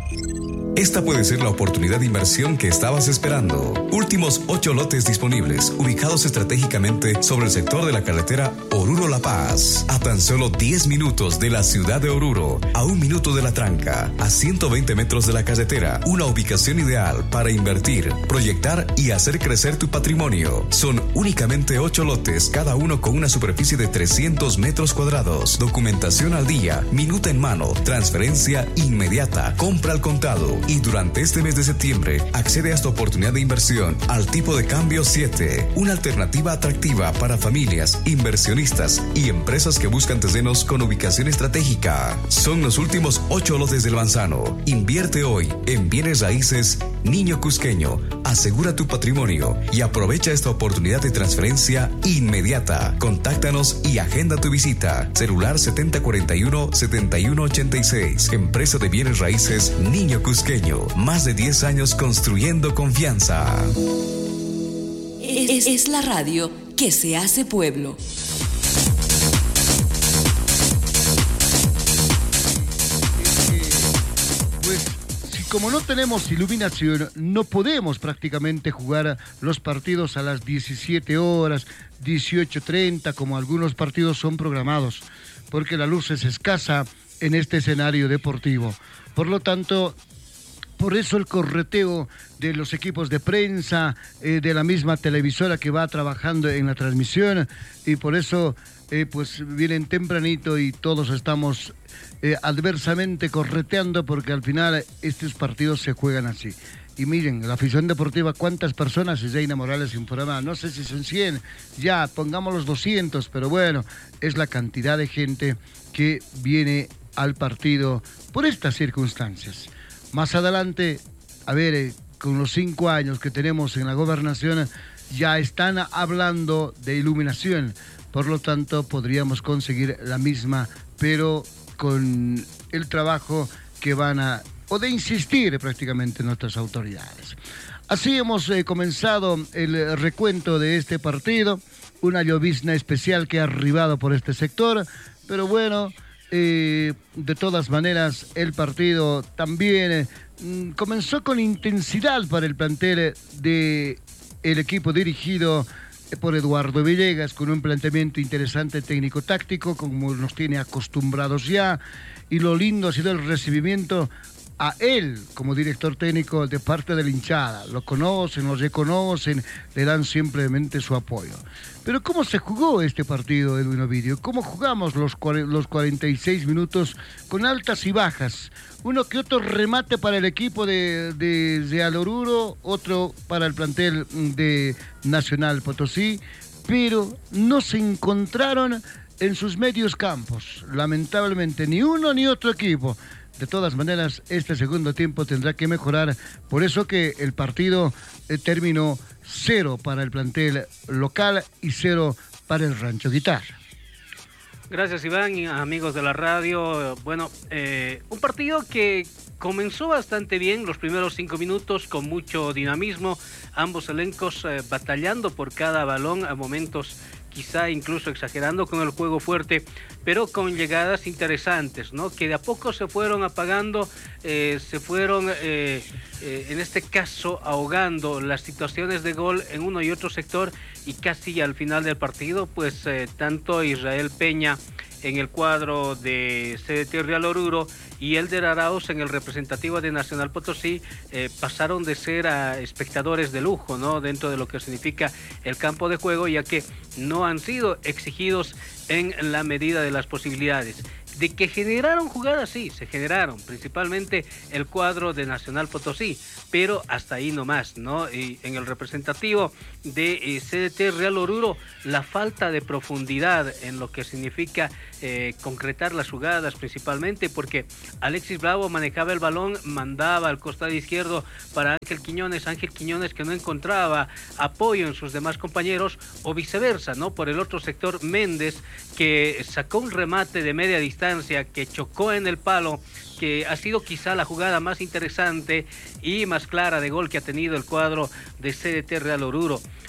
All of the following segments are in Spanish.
Esta puede ser la oportunidad de inversión que estabas esperando. Últimos 8 lotes disponibles, ubicados estratégicamente sobre el sector de la carretera Oruro-La Paz. A tan solo 10 minutos de la ciudad de Oruro, a 1 minuto de la tranca, a 120 metros de la carretera. Una ubicación ideal para invertir, proyectar y hacer crecer tu patrimonio. Son únicamente 8 lotes, cada uno con una superficie de 300 metros cuadrados. Documentación al día, minuta en mano, transferencia inmediata, compra al contado. Y durante este mes de septiembre, accede a esta oportunidad de inversión al tipo de cambio 7, una alternativa atractiva para familias, inversionistas y empresas que buscan terrenos con ubicación estratégica. Son los últimos 8 lotes del Manzano. Invierte hoy en bienes raíces Niño Cusqueño. Asegura tu patrimonio y aprovecha esta oportunidad de transferencia inmediata. Contáctanos y agenda tu visita. Celular 7041-7186. Empresa de bienes raíces Niño Cusqueño. Más de 10 años construyendo confianza. Es la radio que se hace pueblo. Pues, si como no tenemos iluminación, no podemos prácticamente jugar los partidos a las 17 horas, 18:30, como algunos partidos son programados, porque la luz es escasa en este escenario deportivo. Por lo tanto, por eso el correteo de los equipos de prensa, de la misma televisora que va trabajando en la transmisión, y por eso pues vienen tempranito y todos estamos adversamente correteando, porque al final estos partidos se juegan así. Y miren, la afición deportiva, ¿cuántas personas? Reina Morales informa, no sé si son 100, ya, pongamos los 200, pero bueno, es la cantidad de gente que viene al partido por estas circunstancias. Más adelante, a ver, con los 5 años que tenemos en la gobernación, ya están hablando de iluminación. Por lo tanto, podríamos conseguir la misma, pero con el trabajo que van a, o de insistir prácticamente nuestras autoridades. Así hemos comenzado el recuento de este partido. Una llovizna especial que ha arribado por este sector, pero bueno, de todas maneras, el partido también comenzó con intensidad para el plantel del equipo dirigido por Eduardo Villegas, con un planteamiento interesante técnico-táctico, como nos tiene acostumbrados ya, y lo lindo ha sido el recibimiento a él como director técnico de parte de la hinchada. Lo conocen, lo reconocen, le dan simplemente su apoyo. Pero ¿cómo se jugó este partido, Edwin Ovidio? ¿Cómo jugamos los 46 minutos con altas y bajas? Uno que otro remate para el equipo de Real Oruro, otro para el plantel de Nacional Potosí, pero no se encontraron en sus medios campos. Lamentablemente, ni uno ni otro equipo. De todas maneras, este segundo tiempo tendrá que mejorar. Por eso que el partido terminó 0 para el plantel local y 0 para el Rancho Guitarra. Gracias, Iván, y amigos de la radio. Bueno, un partido que comenzó bastante bien los primeros 5 minutos con mucho dinamismo. Ambos elencos batallando por cada balón a momentos quizá incluso exagerando con el juego fuerte, pero con llegadas interesantes, ¿no? Que de a poco se fueron apagando, se fueron, en este caso, ahogando las situaciones de gol en uno y otro sector, y casi al final del partido, pues tanto Israel Peña en el cuadro de CDT Real Oruro y Elder Arauz en el representativo de Nacional Potosí pasaron de ser a espectadores de lujo, ¿no? Dentro de lo que significa el campo de juego, ya que no han sido exigidos en la medida de las posibilidades. De que generaron jugadas, sí, se generaron, principalmente el cuadro de Nacional Potosí, pero hasta ahí nomás, ¿no? Y en el representativo de CDT Real Oruro, la falta de profundidad en lo que significa concretar las jugadas, principalmente porque Alexis Bravo manejaba el balón, mandaba al costado izquierdo para Ángel Quiñones que no encontraba apoyo en sus demás compañeros, o viceversa, ¿no? Por el otro sector, Méndez, que sacó un remate de media distancia, que chocó en el palo, que ha sido quizá la jugada más interesante y más clara de gol que ha tenido el cuadro de CDT Real Oruro.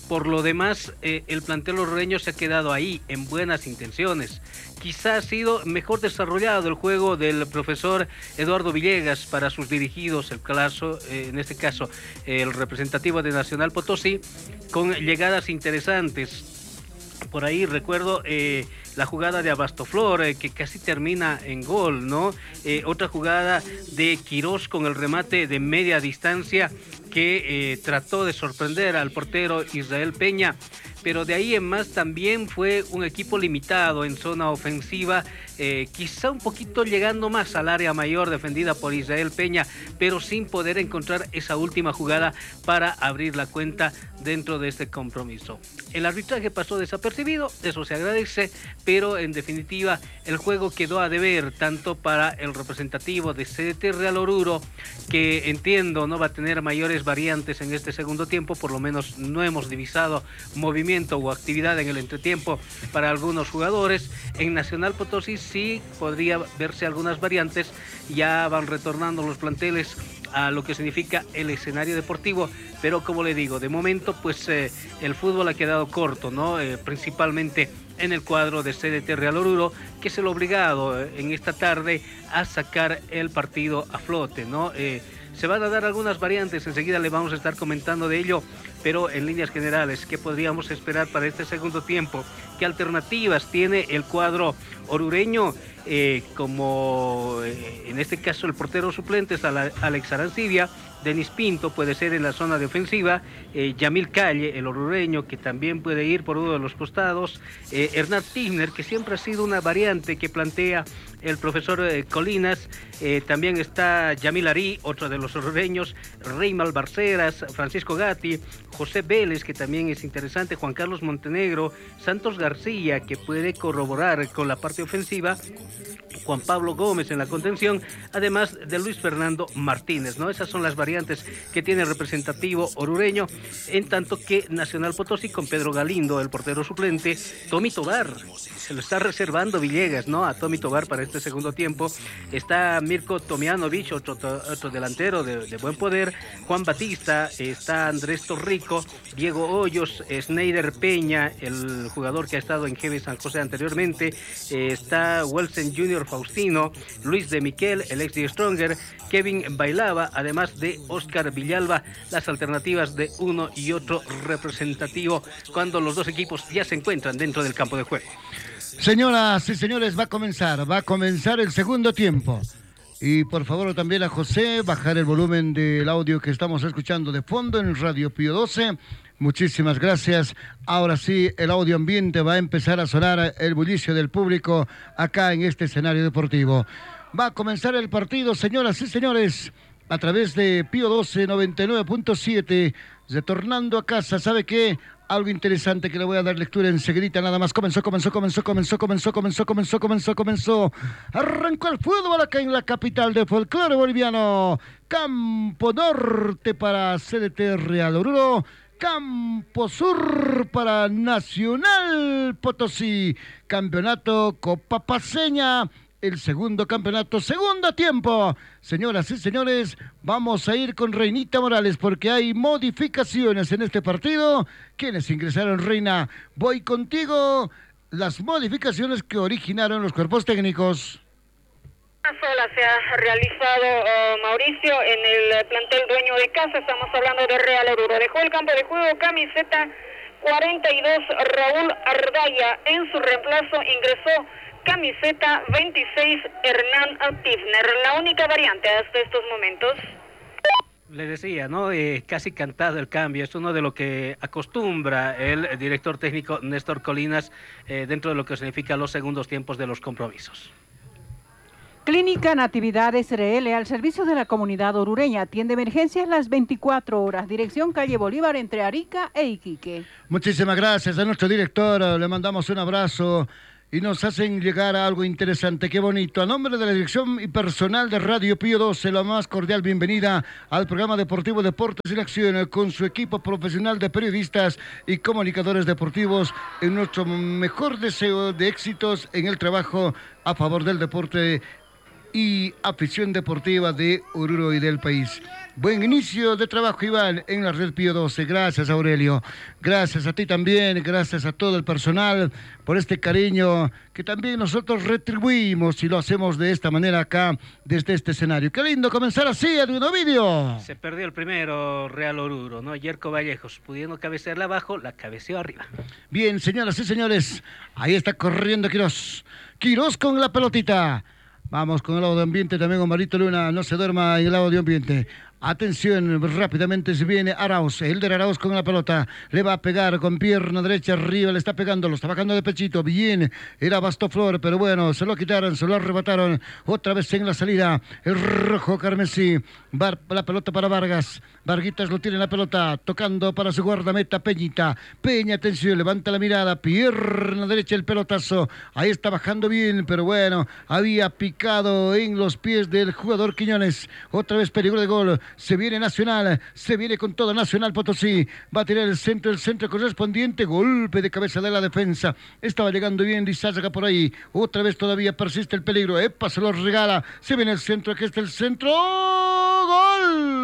Por lo demás, el plantel orureño se ha quedado ahí, en buenas intenciones. Quizá ha sido mejor desarrollado el juego del profesor Eduardo Villegas para sus dirigidos, en este caso el representativo de Nacional Potosí, con llegadas interesantes. Por ahí recuerdo la jugada de Abastoflor, que casi termina en gol, ¿no? Otra jugada de Quirós con el remate de media distancia que trató de sorprender al portero Israel Peña, pero de ahí en más también fue un equipo limitado en zona ofensiva, quizá un poquito llegando más al área mayor defendida por Israel Peña, pero sin poder encontrar esa última jugada para abrir la cuenta dentro de este compromiso. El arbitraje pasó desapercibido, eso se agradece, pero en definitiva el juego quedó a deber tanto para el representativo de CDT Real Oruro, que entiendo no va a tener mayores variantes en este segundo tiempo, por lo menos no hemos divisado movimiento o actividad en el entretiempo para algunos jugadores. En Nacional Potosí sí podría verse algunas variantes, ya van retornando los planteles a lo que significa el escenario deportivo, pero como le digo, de momento pues el fútbol ha quedado corto, ¿no? Principalmente en el cuadro de CDT Real Oruro, que es el obligado en esta tarde a sacar el partido a flote, ¿no? Se van a dar algunas variantes, enseguida le vamos a estar comentando de ello, pero en líneas generales, ¿qué podríamos esperar para este segundo tiempo? ¿Qué alternativas tiene el cuadro orureño? Como en este caso el portero suplente es Alex Arancibia, Denis Pinto puede ser en la zona de ofensiva, Yamil Calle, el orureño, que también puede ir por uno de los costados, Hernán Tigner, que siempre ha sido una variante que plantea el profesor Colinas, también está Yamil Ari, otro de los orureños, Reimal Barceras, Francisco Gatti, José Vélez, que también es interesante, Juan Carlos Montenegro, Santos García, que puede corroborar con la parte ofensiva, Juan Pablo Gómez en la contención, además de Luis Fernando Martínez, ¿no? Esas son las variantes que tiene el representativo orureño, en tanto que Nacional Potosí con Pedro Galindo, el portero suplente, Tommy Tobar, se lo está reservando Villegas, ¿no? A Tommy Tobar para este segundo tiempo, está Mirko Tomianovic, otro delantero de buen poder, Juan Batista, está Andrés Torrico, Diego Hoyos, Sneider Peña, el jugador que ha estado en GB San José anteriormente, está Wilson Junior Faustino, Luis de Miquel, el ex de Stronger, Kevin Bailaba, además de Oscar Villalba, las alternativas de uno y otro representativo cuando los dos equipos ya se encuentran dentro del campo de juego. Señoras y señores, va a comenzar el segundo tiempo. Y por favor también a José, bajar el volumen del audio que estamos escuchando de fondo en Radio Pío 12. Muchísimas gracias. Ahora sí, el audio ambiente va a empezar a sonar, el bullicio del público acá en este escenario deportivo. Va a comenzar el partido, señoras y señores, a través de Pío 12 99.7, retornando a casa. ¿Sabe qué? Algo interesante que le voy a dar lectura enseguida, nada más. Comenzó. Arrancó el fútbol acá en la capital del folclore boliviano. Campo Norte para CDT Real Oruro. Campo Sur para Nacional Potosí. Campeonato Copa Paceña. El segundo campeonato, segundo tiempo. Señoras y señores, vamos a ir con Reinita Morales porque hay modificaciones en este partido. ¿Quiénes ingresaron, Reina? Voy contigo. Las modificaciones que originaron los cuerpos técnicos. Una sola se ha realizado, Mauricio, en el plantel dueño de casa. Estamos hablando de Real Oruro. Dejó el campo de juego camiseta 42 Raúl Ardaya. En su reemplazo ingresó camiseta 26 Hernán Tigner. La única variante hasta estos momentos. Le decía, ¿no? Casi cantado el cambio. Es uno de lo que acostumbra el director técnico Néstor Colinas dentro de lo que significa los segundos tiempos de los compromisos. Clínica Natividad SRL, al servicio de la comunidad orureña. Atiende emergencias las 24 horas. Dirección calle Bolívar entre Arica e Iquique. Muchísimas gracias a nuestro director. Le mandamos un abrazo. Y nos hacen llegar a algo interesante, qué bonito. A nombre de la dirección y personal de Radio Pío 12, la más cordial bienvenida al programa deportivo Deportes en Acción, con su equipo profesional de periodistas y comunicadores deportivos, en nuestro mejor deseo de éxitos en el trabajo a favor del deporte y afición deportiva de Oruro y del país. Buen inicio de trabajo, Iván, en la Red Pío 12. Gracias, Aurelio. Gracias a ti también, gracias a todo el personal por este cariño que también nosotros retribuimos y lo hacemos de esta manera acá, desde este escenario. Qué lindo comenzar así, Edwin Ovidio. Se perdió el primero Real Oruro, ¿no? Yerko Vallejos, pudiendo cabecearla abajo, la cabeceó arriba. Bien, señoras y señores, ahí está corriendo Quirós. Quirós con la pelotita. Vamos con el lado de ambiente también con Marito Luna, no se duerma en el lado de ambiente. Atención, rápidamente se viene Arauz, Elder Arauz con la pelota, le va a pegar con pierna derecha arriba, le está pegando, lo está bajando de pechito, bien, era Bastoflor, pero bueno, se lo quitaron, se lo arrebataron, otra vez en la salida, el rojo carmesí, va la pelota para Vargas, Varguitas lo tiene la pelota, tocando para su guardameta Peñita, Peña, atención, levanta la mirada, pierna derecha el pelotazo, ahí está bajando bien, pero bueno, había picado en los pies del jugador Quiñones, otra vez peligro de gol. Se viene Nacional, se viene con todo Nacional Potosí, va a tirar el centro correspondiente, golpe de cabeza de la defensa, estaba llegando bien Lizázaga por ahí, otra vez todavía persiste el peligro, epa, se lo regala, se viene el centro, aquí está el centro, ¡gol!